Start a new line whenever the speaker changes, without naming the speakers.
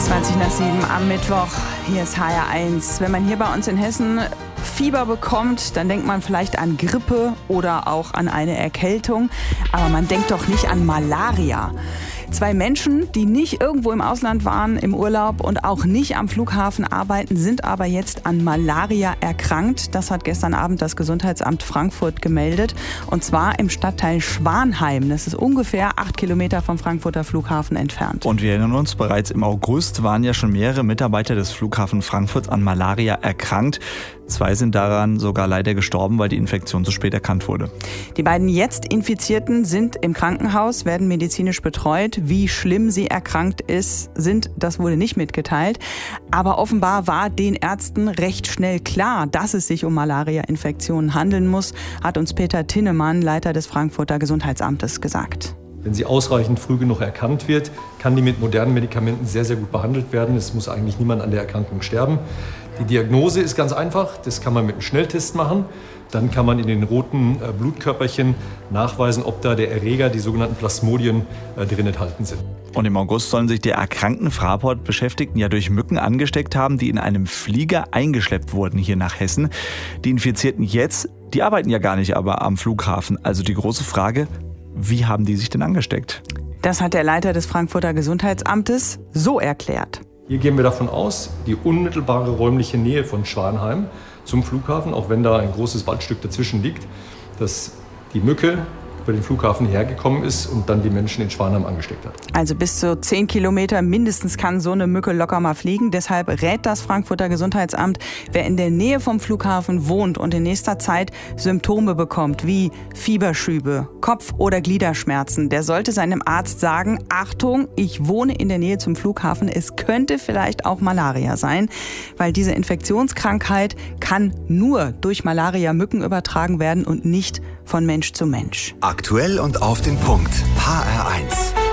7:20 am Mittwoch. Hier ist HR1. Wenn man hier bei uns in Hessen Fieber bekommt, dann denkt man vielleicht an Grippe oder auch an eine Erkältung. Aber man denkt doch nicht an Malaria. 2 Menschen, die nicht irgendwo im Ausland waren, im Urlaub und auch nicht am Flughafen arbeiten, sind aber jetzt an Malaria erkrankt. Das hat gestern Abend das Gesundheitsamt Frankfurt gemeldet. Und zwar im Stadtteil Schwanheim. Das ist ungefähr 8 Kilometer vom Frankfurter Flughafen entfernt.
Und wir erinnern uns, bereits im August waren ja schon mehrere Mitarbeiter des Flughafens Frankfurt an Malaria erkrankt. 2 sind daran sogar leider gestorben, weil die Infektion zu spät erkannt wurde.
Die beiden jetzt Infizierten sind im Krankenhaus, werden medizinisch betreut. Wie schlimm sie erkrankt sind, das wurde nicht mitgeteilt. Aber offenbar war den Ärzten recht schnell klar, dass es sich um Malaria-Infektionen handeln muss, hat uns Peter Tinnemann, Leiter des Frankfurter Gesundheitsamtes, gesagt.
Wenn sie ausreichend früh genug erkannt wird, kann die mit modernen Medikamenten sehr, sehr gut behandelt werden. Es muss eigentlich niemand an der Erkrankung sterben. Die Diagnose ist ganz einfach. Das kann man mit einem Schnelltest machen. Dann kann man in den roten Blutkörperchen nachweisen, ob da der Erreger, die sogenannten Plasmodien, drin enthalten sind.
Und im August sollen sich die erkrankten Fraport-Beschäftigten ja durch Mücken angesteckt haben, die in einem Flieger eingeschleppt wurden hier nach Hessen. Die Infizierten jetzt, die arbeiten ja gar nicht aber am Flughafen. Also die große Frage, wie haben die sich denn angesteckt?
Das hat der Leiter des Frankfurter Gesundheitsamtes so erklärt.
Hier gehen wir davon aus, die unmittelbare räumliche Nähe von Schwanheim zum Flughafen, auch wenn da ein großes Waldstück dazwischen liegt, dass die Mücke über den Flughafen hergekommen ist und dann die Menschen in Schwanheim angesteckt hat.
Also bis zu 10 Kilometer mindestens kann so eine Mücke locker mal fliegen. Deshalb rät das Frankfurter Gesundheitsamt, wer in der Nähe vom Flughafen wohnt und in nächster Zeit Symptome bekommt, wie Fieberschübe, Kopf- oder Gliederschmerzen, der sollte seinem Arzt sagen, Achtung, ich wohne in der Nähe zum Flughafen, es könnte vielleicht auch Malaria sein, weil diese Infektionskrankheit kann nur durch Malaria-Mücken übertragen werden und nicht von Mensch zu Mensch.
Aktuell und auf den Punkt. HR1.